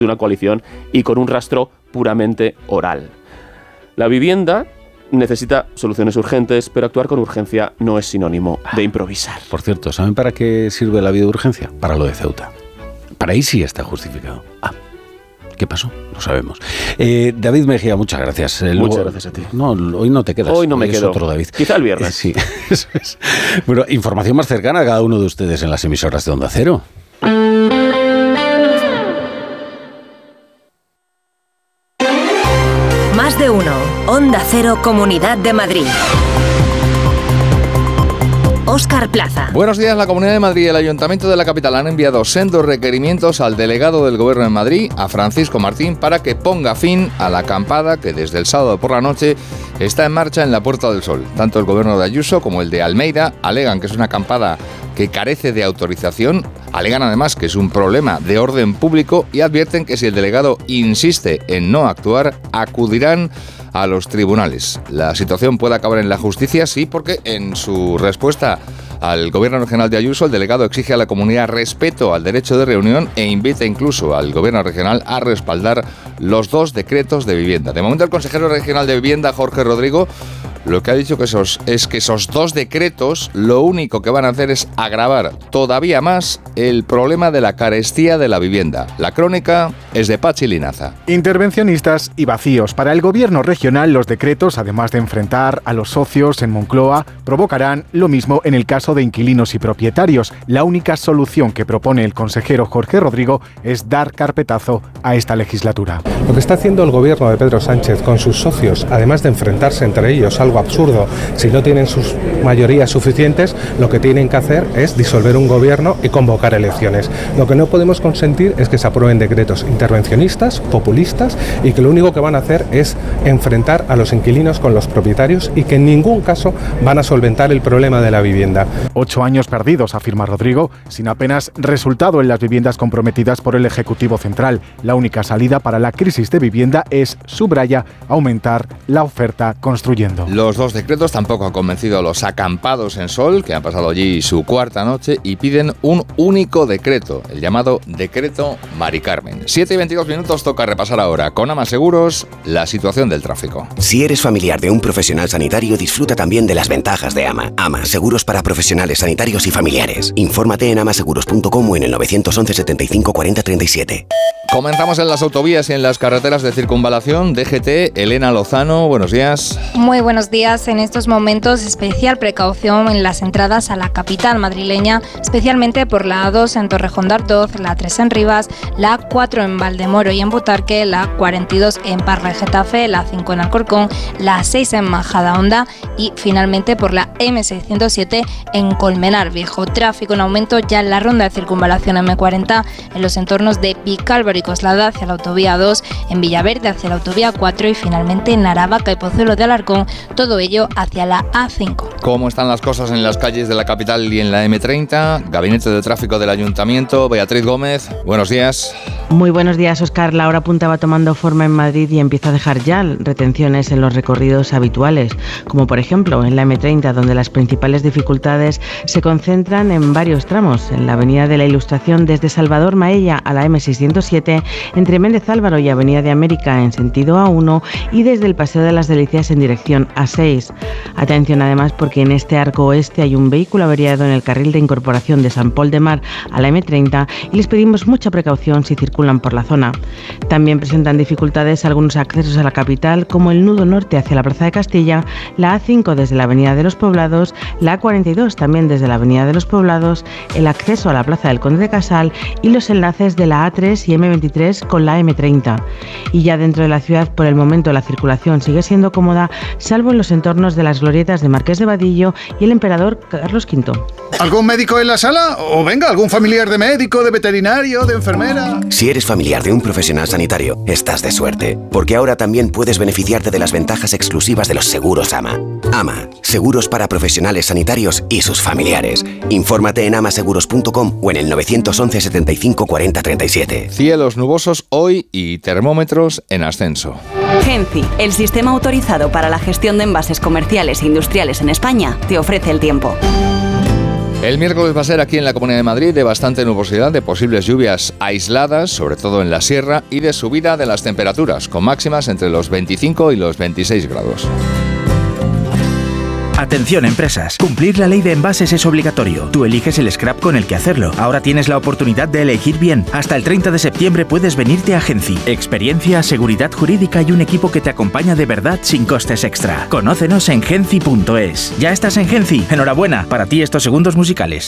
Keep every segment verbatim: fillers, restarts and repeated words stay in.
de una coalición y con un rastro puramente oral. La vivienda necesita soluciones urgentes, pero actuar con urgencia no es sinónimo de improvisar. Por cierto, ¿saben para qué sirve la vía de urgencia? Para lo de Ceuta. Para ahí sí está justificado. Ah, ¿qué pasó? No sabemos. Eh, David Mejía, muchas gracias. Eh, muchas luego, gracias a ti. No, hoy no te quedas. Hoy no me es quedo. Otro David. Quizá el viernes. Eh, sí, eso es. Bueno, información más cercana a cada uno de ustedes en las emisoras de Onda Cero. Más de uno. Onda Cero, Comunidad de Madrid. Óscar Plaza. Buenos días. La Comunidad de Madrid y el Ayuntamiento de la capital han enviado sendos requerimientos al delegado del Gobierno en Madrid, a Francisco Martín, para que ponga fin a la acampada que desde el sábado por la noche está en marcha en la Puerta del Sol. Tanto el Gobierno de Ayuso como el de Almeida alegan que es una acampada que carece de autorización, alegan además que es un problema de orden público y advierten que si el delegado insiste en no actuar, acudirán a los tribunales. La situación puede acabar en la justicia, sí, porque en su respuesta al Gobierno regional de Ayuso, el delegado exige a la comunidad respeto al derecho de reunión e invita incluso al Gobierno regional a respaldar los dos decretos de vivienda. De momento, el consejero regional de Vivienda, Jorge Rodrigo, lo que ha dicho que esos, es que esos dos decretos lo único que van a hacer es agravar todavía más el problema de la carestía de la vivienda. La crónica es de Pachi Linaza. Intervencionistas y vacíos. Para el gobierno regional, los decretos, además de enfrentar a los socios en Moncloa, provocarán lo mismo en el caso de inquilinos y propietarios. La única solución que propone el consejero Jorge Rodrigo es dar carpetazo a esta legislatura. Lo que está haciendo el gobierno de Pedro Sánchez con sus socios, además de enfrentarse entre ellos, algo absurdo, si no tienen sus mayorías suficientes, lo que tienen que hacer es disolver un gobierno y convocar elecciones. Lo que no podemos consentir es que se aprueben decretos intervencionistas, populistas, y que lo único que van a hacer es enfrentar a los inquilinos con los propietarios y que en ningún caso van a solventar el problema de la vivienda. Ocho años perdidos, afirma Rodrigo, sin apenas resultado en las viviendas comprometidas por el Ejecutivo Central. La única salida para la crisis de vivienda es, subraya, aumentar la oferta construyendo. Los dos decretos tampoco han convencido a los acampados en Sol, que han pasado allí su cuarta noche, y piden un único decreto, el llamado Decreto Mari Carmen. siete y veintidós minutos, toca repasar ahora con Ama Seguros la situación del tráfico. Si eres familiar de un profesional sanitario, disfruta también de las ventajas de Ama. Ama, seguros para profesionales sanitarios y familiares. Infórmate en amaseguros punto com o en el nueve once setenta y cinco cuarenta treinta y siete. Comenzamos en las autovías y en las carreteras de circunvalación. D G T, Elena Lozano, buenos días. Muy buenos días. En estos momentos, especial precaución en las entradas a la capital madrileña, especialmente por la A dos en Torrejón de Ardoz, la A tres en Rivas, la A cuatro en Valdemoro y en Butarque, la A cuarenta y dos en Parla y Getafe, la A cinco en Alcorcón, la A seis en Majadahonda y finalmente por la eme seiscientos siete en Colmenar Viejo. Tráfico en aumento ya en la ronda de circunvalación eme cuarenta en los entornos de Vicálvaro y Coslada hacia la autovía dos, en Villaverde hacia la autovía cuatro y finalmente en Aravaca y Pozuelo de Alarcón, todo ello hacia la A cinco. ¿Cómo están las cosas en las calles de la capital y en la eme treinta? Gabinete de Tráfico del Ayuntamiento, Beatriz Gómez, buenos días. Muy buenos días, Óscar. La hora punta va tomando forma en Madrid y empieza a dejar ya retenciones en los recorridos habituales, como por ejemplo en la eme treinta, donde las principales dificultades se concentran en varios tramos, en la Avenida de la Ilustración desde Salvador Maella a la eme seiscientos siete, entre Méndez Álvaro y Avenida de América en sentido A uno y desde el Paseo de las Delicias en dirección A seis. Atención además porque en este arco oeste hay un vehículo averiado en el carril de incorporación de San Pol de Mar a la eme treinta y les pedimos mucha precaución si circulan por la zona. También presentan dificultades algunos accesos a la capital, como el nudo norte hacia la Plaza de Castilla, la A cinco desde la Avenida de los Poblados, la A cuarenta y dos también desde la Avenida de los Poblados, el acceso a la Plaza del Conde de Casal y los enlaces de la A tres y eme veintitrés con la eme treinta. Y ya dentro de la ciudad, por el momento la circulación sigue siendo cómoda, salvo en los entornos de las glorietas de Marqués de Vadillo y el Emperador Carlos quinto. ¿Algún médico en la sala? O venga, algún familiar de médico, de veterinario, de enfermera. Si eres familiar de un profesional sanitario, estás de suerte, porque ahora también puedes beneficiarte de las ventajas exclusivas de los seguros AMA. AMA, seguros para profesionales sanitarios y sus familiares. Infórmate en amaseguros punto com o en el nueve once setenta y cinco cuarenta treinta y siete. Cielos nubosos hoy y termómetros en ascenso. Genci, el sistema autorizado para la gestión de envases comerciales e industriales en España, te ofrece el tiempo. El miércoles va a ser aquí en la Comunidad de Madrid de bastante nubosidad, de posibles lluvias aisladas, sobre todo en la sierra, y de subida de las temperaturas, con máximas entre los veinticinco y los veintiséis grados. Atención empresas, cumplir la ley de envases es obligatorio. Tú eliges el scrap con el que hacerlo. Ahora tienes la oportunidad de elegir bien. Hasta el treinta de septiembre puedes venirte a Genci. Experiencia, seguridad jurídica y un equipo que te acompaña de verdad sin costes extra. Conócenos en genci punto es. ¿Ya estás en Genci? Enhorabuena, para ti estos segundos musicales.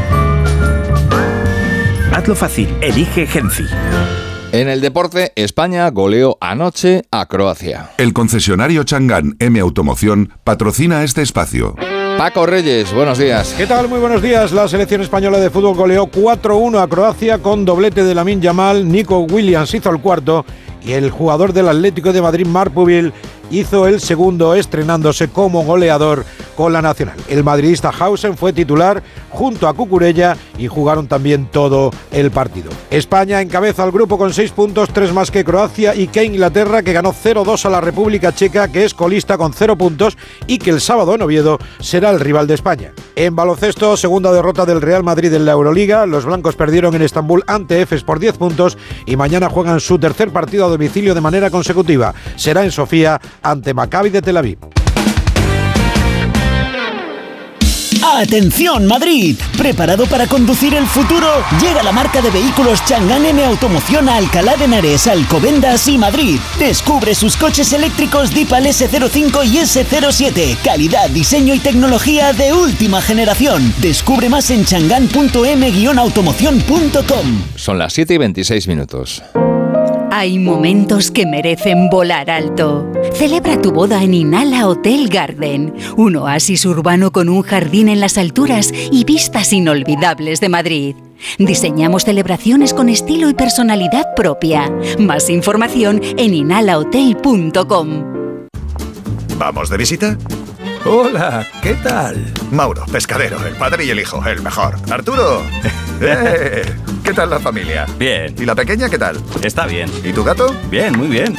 Hazlo fácil, elige Genci. En el deporte, España goleó anoche a Croacia. El concesionario Chang'an M Automoción patrocina este espacio. Paco Reyes, buenos días. ¿Qué tal? Muy buenos días. La selección española de fútbol goleó cuatro uno a Croacia con doblete de Lamine Yamal. Nico Williams hizo el cuarto y el jugador del Atlético de Madrid, Marc Pubil, hizo el segundo, estrenándose como goleador con la nacional. El madridista Hausen fue titular junto a Cucurella y jugaron también todo el partido. España encabeza el grupo con seis puntos, tres más que Croacia y que Inglaterra, que ganó cero dos a la República Checa, que es colista con cero puntos y que el sábado en Oviedo será el rival de España. En baloncesto, segunda derrota del Real Madrid en la Euroliga. Los blancos perdieron en Estambul ante Efes por diez puntos y mañana juegan su tercer partido a domicilio de manera consecutiva. Será en Sofía ante Maccabi de Tel Aviv. ¡Atención Madrid! ¿Preparado para conducir el futuro? Llega la marca de vehículos Chang'an M Automoción a Alcalá de Henares, Alcobendas y Madrid. Descubre sus coches eléctricos Deepal ese cero cinco y ese cero siete. Calidad, diseño y tecnología de última generación. Descubre más en chang'an punto m guion automoción punto com. Son las siete y veintiséis minutos. Hay momentos que merecen volar alto. Celebra tu boda en Inala Hotel Garden, un oasis urbano con un jardín en las alturas y vistas inolvidables de Madrid. Diseñamos celebraciones con estilo y personalidad propia. Más información en inala hotel punto com. ¿Vamos de visita? Hola, ¿qué tal? Mauro, pescadero, el padre y el hijo, el mejor. Arturo. ¡Eh! ¿Qué tal la familia? Bien. ¿Y la pequeña qué tal? Está bien. ¿Y tu gato? Bien, muy bien.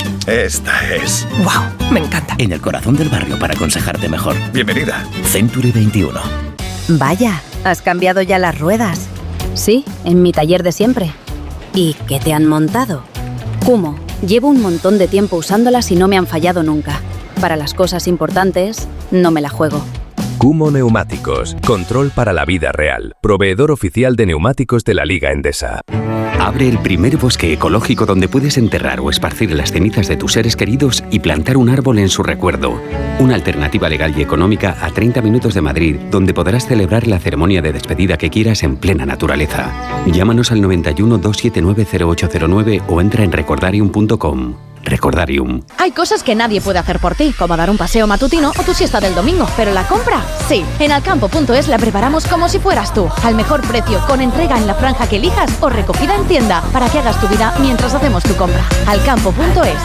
Esta es... ¡Wow! Me encanta. En el corazón del barrio para aconsejarte mejor. Bienvenida. Century veintiuno. Vaya, ¿has cambiado ya las ruedas? Sí, en mi taller de siempre. ¿Y qué te han montado? Kumho. Llevo un montón de tiempo usándolas y no me han fallado nunca. Para las cosas importantes, no me la juego. Kumho Neumáticos. Control para la vida real. Proveedor oficial de neumáticos de la Liga Endesa. Abre el primer bosque ecológico donde puedes enterrar o esparcir las cenizas de tus seres queridos y plantar un árbol en su recuerdo. Una alternativa legal y económica a treinta minutos de Madrid, donde podrás celebrar la ceremonia de despedida que quieras en plena naturaleza. Llámanos al noventa y uno, doscientos setenta y nueve, cero ocho cero nueve o entra en recordarium punto com. Recordarium. Hay cosas que nadie puede hacer por ti, como dar un paseo matutino o tu siesta del domingo, pero la compra, sí. En alcampo punto es la preparamos como si fueras tú, al mejor precio, con entrega en la franja que elijas o recogida en tienda, para que hagas tu vida mientras hacemos tu compra. alcampo punto es.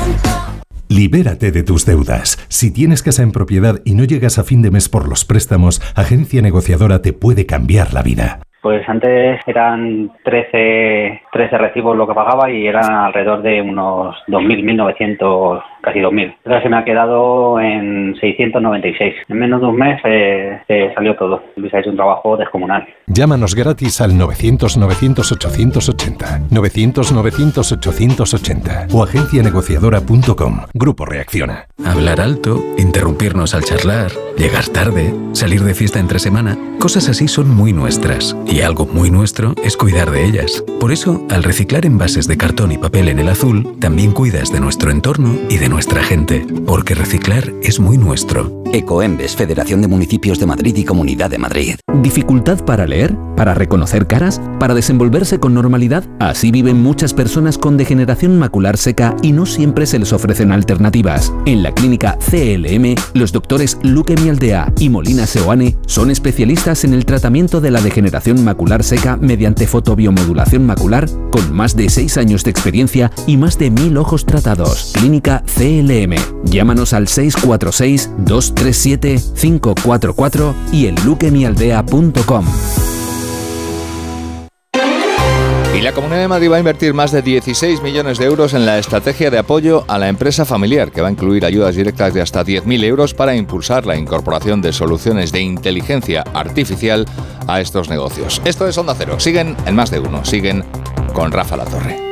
Libérate de tus deudas. Si tienes casa en propiedad y no llegas a fin de mes por los préstamos, Agencia Negociadora te puede cambiar la vida. Pues antes eran trece, trece recibos lo que pagaba y eran alrededor de unos dos mil, mil novecientos, casi dos mil. Ahora se me ha quedado en seiscientos noventa y seis. En menos de un mes eh, eh, salió todo. Luis ha hecho un trabajo descomunal. Llámanos gratis al novecientos, novecientos, ochocientos ochenta, novecientos, novecientos, ochocientos ochenta o agencia negociadora punto com. Grupo Reacciona. Hablar alto, interrumpirnos al charlar, llegar tarde, salir de fiesta entre semana, cosas así son muy nuestras. Y algo muy nuestro es cuidar de ellas. Por eso, al reciclar envases de cartón y papel en el azul, también cuidas de nuestro entorno y de nuestra gente. Porque reciclar es muy nuestro. Ecoembes, Federación de Municipios de Madrid y Comunidad de Madrid. ¿Dificultad para leer? ¿Para reconocer caras? ¿Para desenvolverse con normalidad? Así viven muchas personas con degeneración macular seca y no siempre se les ofrecen alternativas. En la clínica C L M, los doctores Luque Mialdea y Molina Seoane son especialistas en el tratamiento de la degeneración macular seca mediante fotobiomodulación macular, con más de seis años de experiencia y más de mil ojos tratados. Clínica C L M. Llámanos al seis cuatro seis, dos tres siete, cinco cuatro cuatro y en luque mialdea punto com. Y la Comunidad de Madrid va a invertir más de dieciséis millones de euros en la estrategia de apoyo a la empresa familiar, que va a incluir ayudas directas de hasta diez mil euros para impulsar la incorporación de soluciones de inteligencia artificial a estos negocios. Esto es Onda Cero. Siguen en Más de Uno. Siguen con Rafa Latorre.